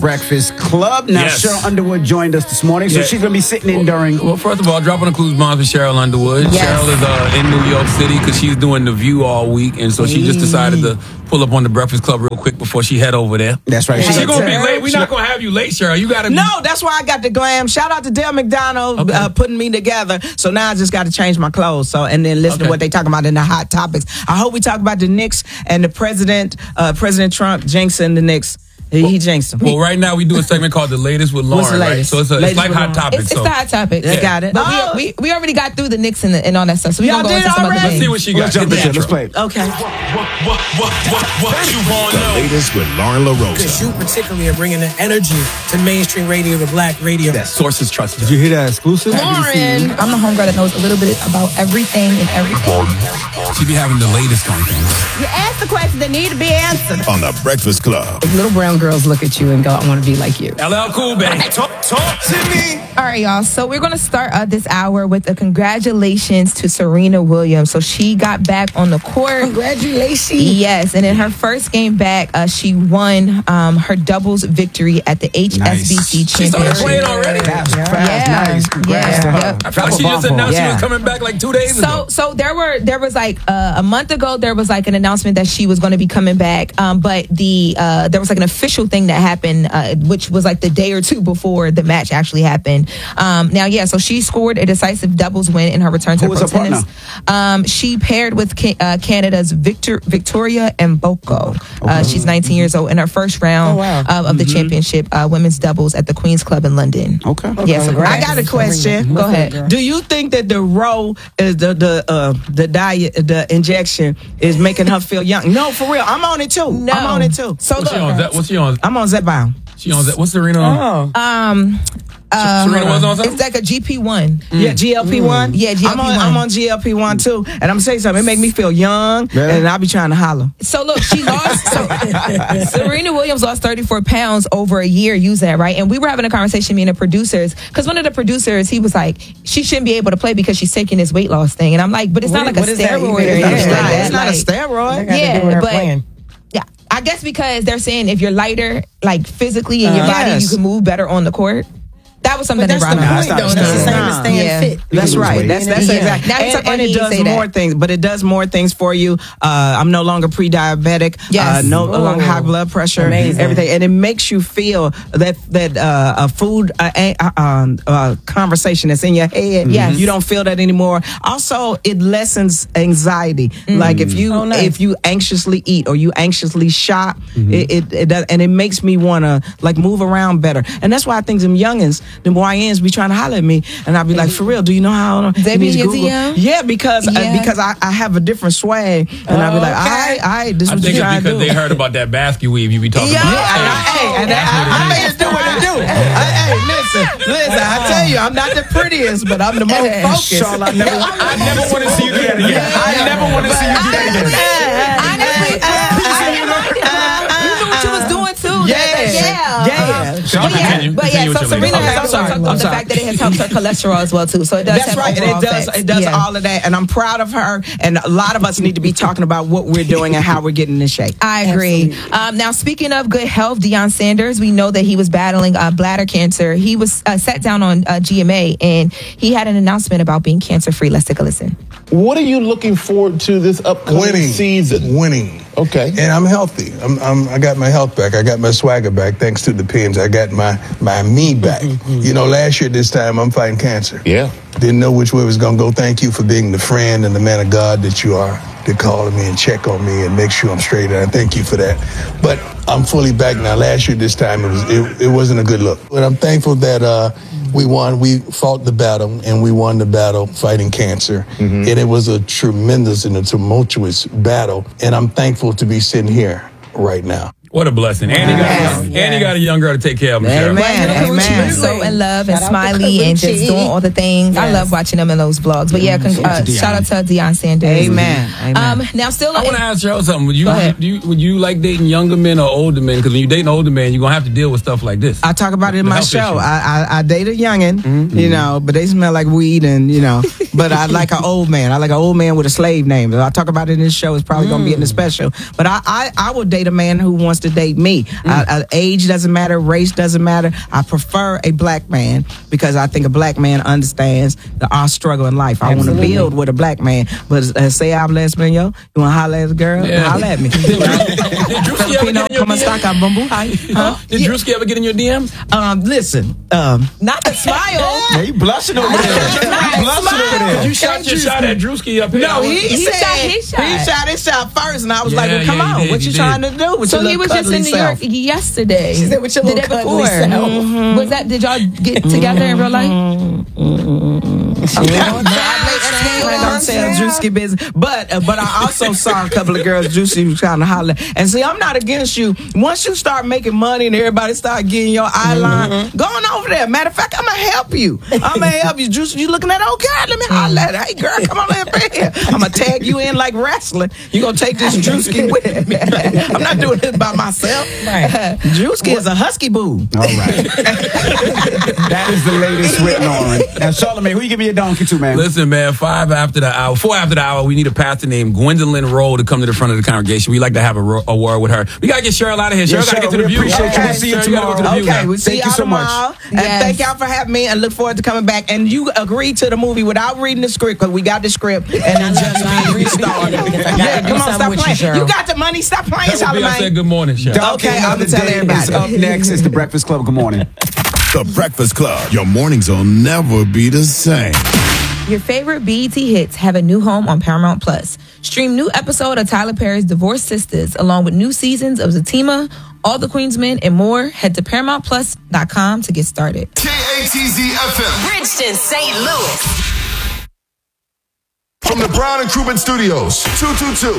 Breakfast Club. Now, Yes. Cheryl Underwood joined us this morning, so Yeah. she's going to be sitting in during... Well, first of all, dropping the clues bombs with Cheryl Underwood. Yes. Cheryl is in New York City because she's doing The View all week, and so she just decided to pull up on the Breakfast Club real quick before she head over there. That's right. She's going to be late. We're not going to have you late, Cheryl. You got to... No, that's why I got the glam. Shout out to Dale McDonald putting me together. So now I just got to change my clothes. So and then listen to what they talking about in the hot topics. I hope we talk about the Knicks and the President Trump jinxing the Knicks. He jinxed them. Well, right now we do a segment called The Latest with Lauren, What's the right? latest? So it's Latest like with Hot Lauren. Topics. It's the hot topic. They got it. But we already got through the Knicks and all that stuff. So we're Y'all going to go did into some other already? Let's see things. what she got. Let's jump Get the into it. Let's intro. play it. Okay. What you want to know? Latest with Lauren LaRosa. Because you particularly are bringing the energy to mainstream radio, to black radio. Sources trusted. Did you hear that exclusive? Lauren, I'm the homegirl that knows a little bit about everything and everything. She be having the latest on things. You ask the questions that need to be answered. On the Breakfast Club. Little brown girls look at you and go, I want to be like you. LL Cool, baby. Talk to me. All right, y'all. So we're going to start this hour with a congratulations to Serena Williams. So she got back on the court. Congratulations. Yes, and in her first game back, she won her doubles victory at the HSBC She started Championship. playing already. Fast, Yeah. nice. Congrats to Yeah. her. Yep. I feel like she just announced she was coming back like 2 days ago. So there was like a month ago there was like an announcement that she was going to be coming back, but there was like an official thing that happened, which was like the day or two before the match actually happened. So she scored a decisive doubles win in her return to Who was pro her tennis. She paired with Canada's Victoria Mboko. She's 19 years old in her first round of the championship women's doubles at the Queen's Club in London. Okay. Yeah, so I got a question. Go ahead. Do you think that the row is the diet, the injection is making her feel young? No, for real. I'm on it too. No. I'm on it too. So What's she on? What's she on? I'm on Zepbound. She on that? What's Serena on? Serena was on something? It's like a GP1. Yeah, GLP-1. Yeah, GLP-1. I'm on GLP-1 too. And I'm going to say something. It make me feel young, and I'll be trying to holler. So look, she lost. Serena Williams lost 34 pounds over a year using that, right? And we were having a conversation, me and the producers, because one of the producers, he was like, she shouldn't be able to play because she's taking this weight loss thing. And I'm like, but it's not like a steroid or anything like that. It's not a steroid. Yeah, but yeah, I guess because they're saying if you're lighter, like physically in your body, you can move better on the court. That was something But they that's brought the up. point, though. That's the same as staying fit. That's right. That's exactly. Now it's And it does more things, but it does more things for you. I'm no longer pre-diabetic. Yes. No longer high blood pressure. Amazing. Everything, and it makes you feel that a food conversation that's in your head. Yes. You don't feel that anymore. Also, it lessens anxiety. Like if you anxiously eat or you anxiously shop, it does, and it makes me want to like move around better. And that's why I think them youngins, them YNs, be trying to holler at me, and I'll be like, for real, do you know how? They be in your DM? Yeah, because I have a different swag, and I'll be like, all right, this is I what think you it's trying to because do. they heard about that basket weave you be talking Yeah, about. I made it do what I do. Hey, listen, I tell you, I'm not the prettiest, but I'm the most focused. I never want to see you do that again. I never want to see you do that again. Honestly, you knew what you was doing too. So Serena has also talked about the fact that it has helped her cholesterol as well too. So it does. That's right, and it does all of that, and I'm proud of her. And a lot of us need to be talking about what we're doing and how we're getting in shape. I agree. Now, speaking of good health, Deion Sanders, we know that he was battling bladder cancer. He was sat down on GMA, and he had an announcement about being cancer-free. Let's take a listen. What are you looking forward to this upcoming season? Winning. Okay. And I'm healthy. I got my health back. I got my swagger back thanks to the pins. I got my me back. You know, last year this time I'm fighting cancer. Yeah. Didn't know which way it was going to go. Thank you for being the friend and the man of God that you are, to call me and check on me and make sure I'm straight. And I thank you for that. But I'm fully back now. Last year this time it wasn't a good look. But I'm thankful that we won. We fought the battle, and we won the battle fighting cancer. And it was a tremendous and a tumultuous battle. And I'm thankful to be sitting here right now. What a blessing. And he got a young girl to take care of him. Cheryl. Amen. So in love and smiley and just doing all the things. I love watching them in those vlogs. But yeah, shout out to Deion Sanders. Amen. Now still, I want to ask Cheryl something. Would you like dating younger men or older men? Because when you date an older man, you're going to have to deal with stuff like this. I talk about it in The my health show. issues. I date a youngin', you know, but they smell like weed, and you know, but I like an old man. I like an old man with a slave name. I talk about it in this show. It's probably going to be in the special. But I would date a man who wants to date me. Age doesn't matter, race doesn't matter. I prefer a black man because I think a black man understands our struggle in life. I want to build with a black man. But say I'm lesbian, yo. You want to holler at a girl? Yeah. Holler at me. Did Drewski ever get in your DMs? Did Drewski ever get in your DMs? Listen, not the smile. Yeah, you blushing over there. You blushing over there. You shot your shot at Drewski up here. No, he shot his shot first, and I was like, well, come on, what you trying to do? So he was just in New York yesterday. She said, with your the day before. Was that? Did y'all get together in real life? Don't tell Drewski business, but I also saw a couple of girls Drewski was trying to holler. And see, I'm not against you. Once you start making money and everybody start getting your eye line, going over there. Matter of fact, I'm gonna help you. Drewski, you looking at okay? Let me holler at her. Hey girl, come on over here. I'm gonna tag you in like wrestling. You gonna take this Drewski with me? I'm not doing this by myself. Right. Drewski is a husky boo. All right. That is the latest with Lauren. Now, Charlamagne, who you give me a donkey to, man? Listen, man, 4 after the hour, we need a pastor named Gwendolyn Rowe to come to the front of the congregation. We like to have a word with her. We got to get Cheryl out of here. Cheryl got to get to the view. Appreciate you. We'll see you tomorrow. Okay, we'll see y'all tomorrow. And thank y'all for having me, and look forward to coming back. And you agreed to the movie without reading the script, because we got the script, and it just being restarted. Yeah, come on, stop playing. You got the money, stop playing, Charlamagne. I said good morning, Cheryl. Okay, I'm going to tell everybody. Up next is The Breakfast Club. Good morning. The Breakfast Club. Your mornings will never be the same. Your favorite BET hits have a new home on Paramount Plus. Stream new episode of Tyler Perry's Divorced Sisters, along with new seasons of Zatima, All the Queen's Men, and more. Head to ParamountPlus.com to get started. KATZ FM. Bridgeton, St. Louis. From the Brown and Krubin Studios, 222.